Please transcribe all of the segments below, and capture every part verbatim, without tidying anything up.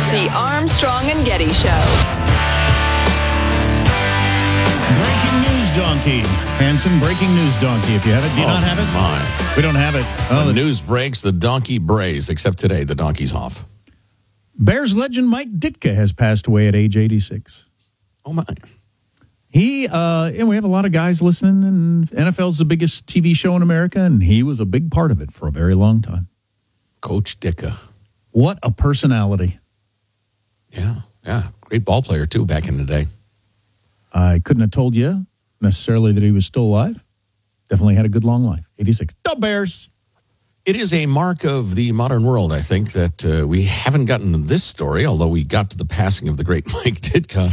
The Armstrong and Getty Show. Breaking news donkey. Hanson, breaking news donkey. If you have it, do you oh, not have it? My. We don't have it. Oh, When the news breaks, the donkey brays, except today, the donkey's off. Bears legend Mike Ditka has passed away at age eighty-six. Oh, my. He, uh, and we have a lot of guys listening, and N F L's the biggest T V show in America, and he was a big part of it for a very long time. Coach Ditka. What a personality. Yeah, yeah. Great ball player, too, back in the day. I couldn't have told you necessarily that he was still alive. Definitely had a good long life. eighty-six. The Bears. It is a mark of the modern world, I think, that uh, we haven't gotten to this story, although we got to the passing of the great Mike Ditka.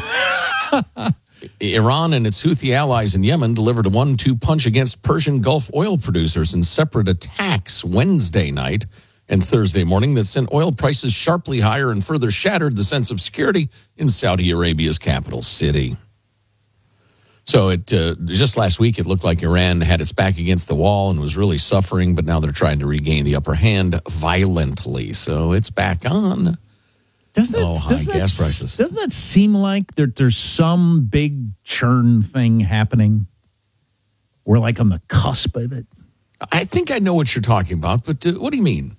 Iran and its Houthi allies in Yemen delivered a one two punch against Persian Gulf oil producers in separate attacks Wednesday night and Thursday morning that sent oil prices sharply higher and further shattered the sense of security in Saudi Arabia's capital city. So it uh, just last week, it looked like Iran had its back against the wall and was really suffering, but now they're trying to regain the upper hand violently. So it's back on. Doesn't oh, it, high doesn't gas that, prices. Doesn't that seem like there, there's some big churn thing happening? We're like on the cusp of it. I think I know what you're talking about, but uh, what do you mean?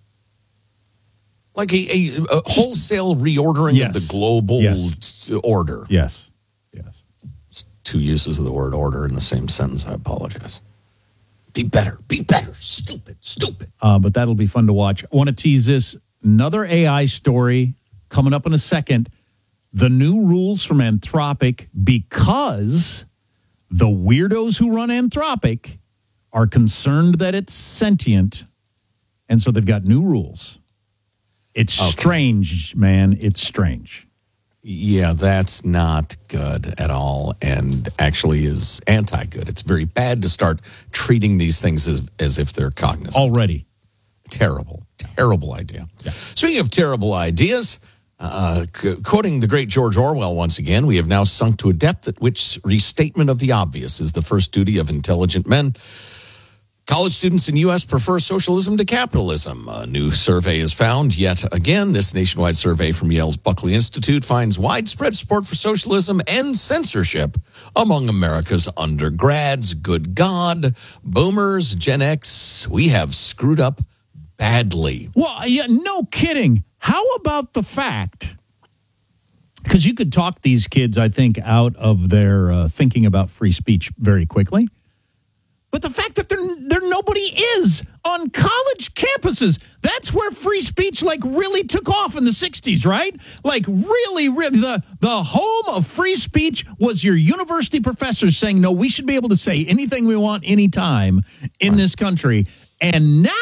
Like a, a, a wholesale reordering Yes. of the global Yes. order. Yes. Yes. Two uses of the word order in the same sentence. I apologize. Be better. Be better. Stupid. Stupid. Uh, but that'll be fun to watch. I want to tease this. Another A I story coming up in a second. The new rules from Anthropic, because the weirdos who run Anthropic are concerned that it's sentient. And so they've got new rules. It's Okay. strange, man. It's strange. Yeah, that's not good at all, and actually is anti-good. It's very bad to start treating these things as, as if they're cognizant. Already. Terrible, terrible idea. Yeah. Speaking of terrible ideas, uh, c- quoting the great George Orwell once again, we have now sunk to a depth at which restatement of the obvious is the first duty of intelligent men. College students in U S prefer socialism to capitalism. A new survey has found yet again. This nationwide survey from Yale's Buckley Institute finds widespread support for socialism and censorship among America's undergrads. Good God, boomers, Gen X, we have screwed up badly. Well, yeah, no kidding. How about the fact, because you could talk these kids, I think, out of their uh, thinking about free speech very quickly. But the fact that there, there nobody is on college campuses, that's where free speech like really took off in the sixties, right? Like really, really, the, the home of free speech was your university professors saying, no, we should be able to say anything we want anytime in this country. And now